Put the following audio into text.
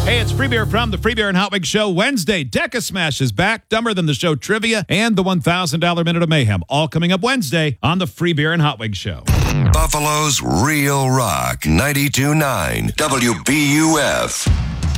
Hey, it's Free Beer from the Free Beer and Hot Wings Show. Wednesday, Deca Smash is back, Dumber Than the Show trivia, and the $1,000 Minute of Mayhem. All coming up Wednesday on the Free Beer and Hot Wings Show. Buffalo's Real Rock 92.9 WBUF.